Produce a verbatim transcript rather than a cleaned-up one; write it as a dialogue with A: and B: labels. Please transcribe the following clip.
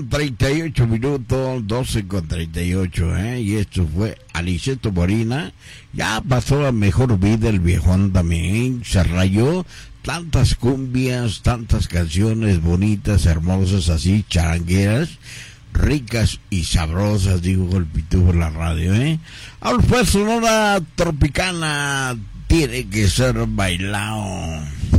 A: treinta y ocho minutos, doce con treinta y ocho, ¿eh? Y esto fue Aniceto Molina. Ya pasó a mejor vida el viejón también, se rayó. Tantas cumbias, tantas canciones bonitas, hermosas, así, charangueras, ricas y sabrosas, digo el pitufo en la radio, ¿eh? Ahora pues Sonora Tropicana tiene que ser bailado.